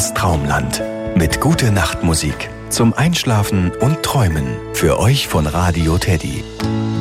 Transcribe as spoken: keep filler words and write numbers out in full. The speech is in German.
ins Traumland. Mit gute Nachtmusik zum Einschlafen und Träumen. Für euch von Radio Teddy.